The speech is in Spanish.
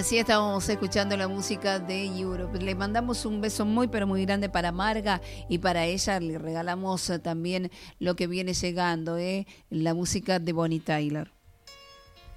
así estábamos escuchando la música de Europe. Le mandamos un beso muy pero muy grande para Marga y para ella le regalamos también lo que viene llegando, la música de Bonnie Tyler.